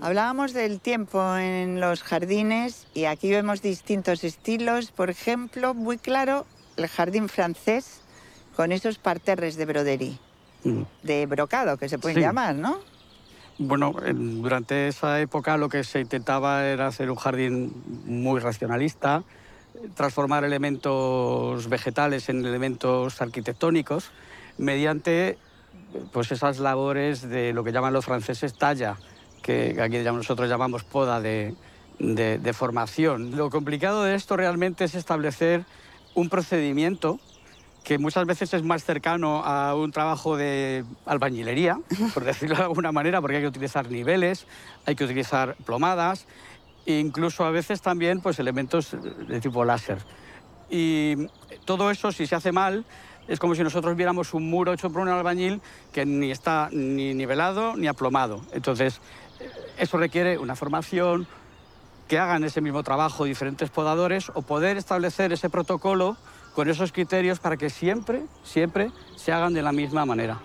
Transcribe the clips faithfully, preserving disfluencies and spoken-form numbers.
Hablábamos del tiempo en los jardines y aquí vemos distintos estilos. Por ejemplo, muy claro, el jardín francés con esos parterres de broderie, Mm. de brocado, que se pueden Sí. llamar, ¿no? Bueno, en- durante esa época lo que se intentaba era hacer un jardín muy racionalista, eh, transformar elementos vegetales en elementos arquitectónicos mediante pues, esas labores de lo que llaman los franceses talla, que aquí nosotros llamamos poda de, de- de formación. Lo complicado de esto realmente es establecer un procedimiento que muchas veces es más cercano a un trabajo de albañilería, por decirlo de alguna manera, porque hay que utilizar niveles, hay que utilizar plomadas e incluso a veces también pues, elementos de tipo láser. Y todo eso, si se hace mal, es como si nosotros viéramos un muro hecho por un albañil que ni está ni nivelado ni aplomado. Entonces, eh, eso requiere una formación, que hagan ese mismo trabajo diferentes podadores o poder establecer ese protocolo con esos criterios para que siempre, siempre se hagan de la misma manera.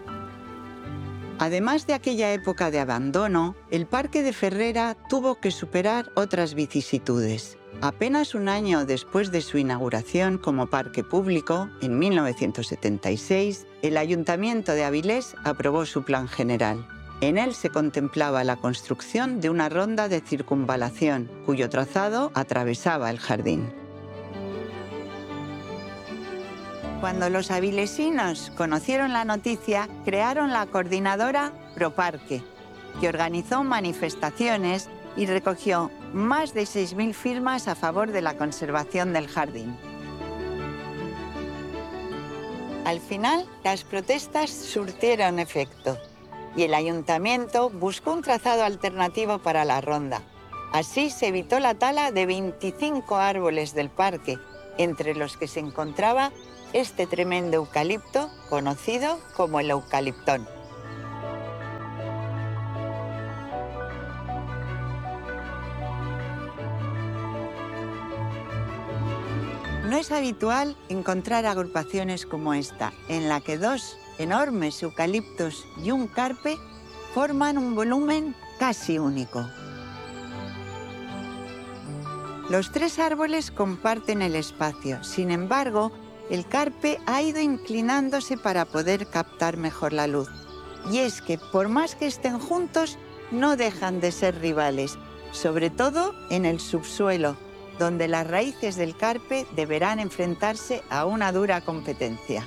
Además de aquella época de abandono, el Parque de Ferrera tuvo que superar otras vicisitudes. Apenas un año después de su inauguración como parque público, en mil novecientos setenta y seis, el Ayuntamiento de Avilés aprobó su plan general. En él se contemplaba la construcción de una ronda de circunvalación, cuyo trazado atravesaba el jardín. Cuando los avilesinos conocieron la noticia, crearon la coordinadora Proparque, que organizó manifestaciones y recogió más de seis mil firmas a favor de la conservación del jardín. Al final, las protestas surtieron efecto y el ayuntamiento buscó un trazado alternativo para la ronda. Así se evitó la tala de veinticinco árboles del parque, entre los que se encontraba este tremendo eucalipto conocido como el eucaliptón. No es habitual encontrar agrupaciones como esta, en la que dos enormes eucaliptos y un carpe forman un volumen casi único. Los tres árboles comparten el espacio, sin embargo, el carpe ha ido inclinándose para poder captar mejor la luz. Y es que, por más que estén juntos, no dejan de ser rivales, sobre todo en el subsuelo, donde las raíces del carpe deberán enfrentarse a una dura competencia.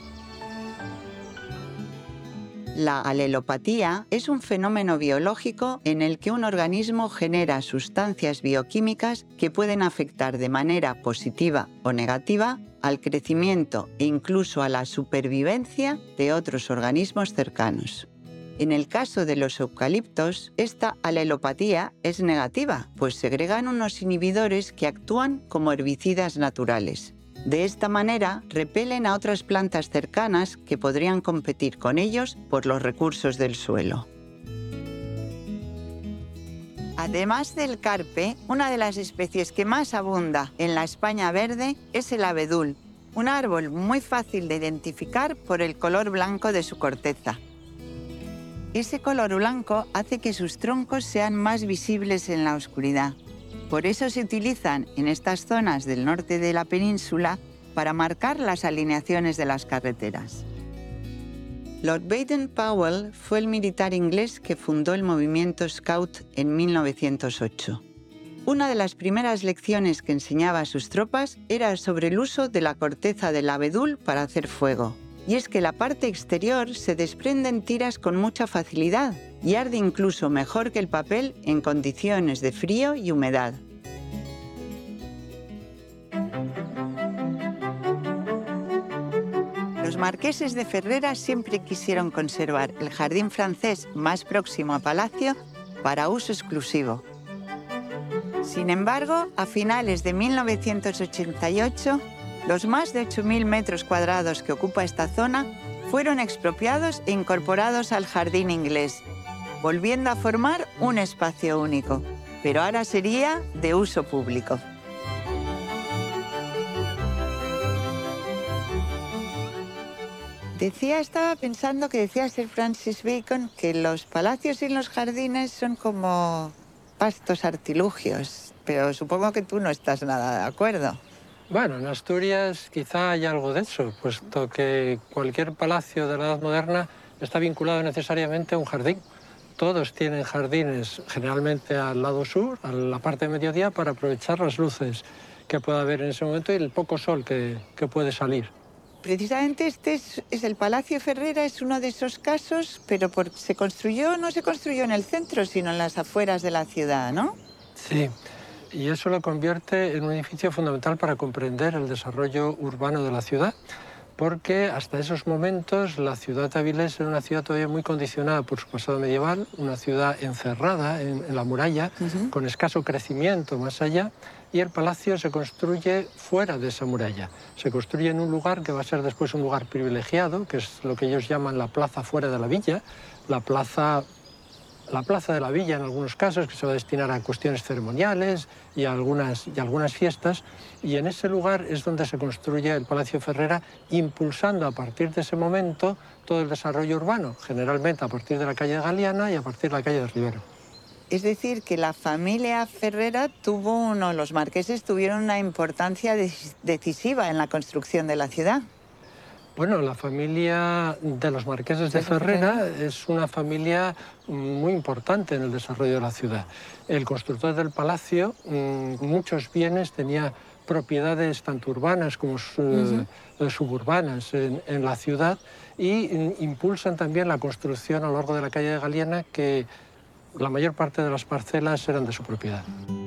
La alelopatía es un fenómeno biológico en el que un organismo genera sustancias bioquímicas que pueden afectar de manera positiva o negativa al crecimiento e incluso a la supervivencia de otros organismos cercanos. En el caso de los eucaliptos, esta alelopatía es negativa, pues segregan unos inhibidores que actúan como herbicidas naturales. De esta manera, repelen a otras plantas cercanas que podrían competir con ellos por los recursos del suelo. Además del carpe, una de las especies que más abunda en la España verde es el abedul, un árbol muy fácil de identificar por el color blanco de su corteza. Ese color blanco hace que sus troncos sean más visibles en la oscuridad. Por eso se utilizan en estas zonas del norte de la península para marcar las alineaciones de las carreteras. Lord Baden-Powell fue el militar inglés que fundó el movimiento Scout en mil novecientos ocho. Una de las primeras lecciones que enseñaba a sus tropas era sobre el uso de la corteza del abedul para hacer fuego. Y es que la parte exterior se desprende en tiras con mucha facilidad y arde incluso mejor que el papel en condiciones de frío y humedad. Los marqueses de Ferrera siempre quisieron conservar el jardín francés más próximo a Palacio para uso exclusivo. Sin embargo, a finales de mil novecientos ochenta y ocho, los más de ocho mil metros cuadrados que ocupa esta zona fueron expropiados e incorporados al jardín inglés, volviendo a formar un espacio único, pero ahora sería de uso público. Decía, estaba pensando que decía Sir Francis Bacon que los palacios y los jardines son como nefastos artilugios, pero supongo que tú no estás nada de acuerdo. Bueno, en Asturias quizá haya algo de eso, puesto que cualquier palacio de la Edad Moderna está vinculado necesariamente a un jardín. Todos tienen jardines, generalmente al lado sur, a la parte de mediodía, para aprovechar las luces que pueda haber en ese momento y el poco sol que, que puede salir. Precisamente este es, es el Palacio Ferrera, es uno de esos casos, pero por, se construyó, no se construyó en el centro, sino en las afueras de la ciudad, ¿no? Sí, y eso lo convierte en un edificio fundamental para comprender el desarrollo urbano de la ciudad, porque hasta esos momentos la ciudad de Avilés era una ciudad todavía muy condicionada por su pasado medieval, una ciudad encerrada en, en la muralla, uh-huh. con escaso crecimiento más allá, y el palacio se construye fuera de esa muralla. Se construye en un lugar que va a ser después un lugar privilegiado, que es lo que ellos llaman la plaza fuera de la villa, la plaza... la plaza de la villa en algunos casos, que se va a destinar a cuestiones ceremoniales y a algunas, y a algunas fiestas, y en ese lugar es donde se construye el Palacio Ferrera, impulsando a partir de ese momento todo el desarrollo urbano, generalmente a partir de la calle de Galiana y a partir de la calle de Rivero. Es decir, que la familia Ferrera tuvo uno, los marqueses tuvieron una importancia decisiva en la construcción de la ciudad. Bueno, la familia de los marqueses de Ferrera es una familia muy importante en el desarrollo de la ciudad. El constructor del palacio, muchos bienes, tenía propiedades tanto urbanas como uh-huh. suburbanas en, en la ciudad y impulsan también la construcción a lo largo de la calle de Galiana, que la mayor parte de las parcelas eran de su propiedad.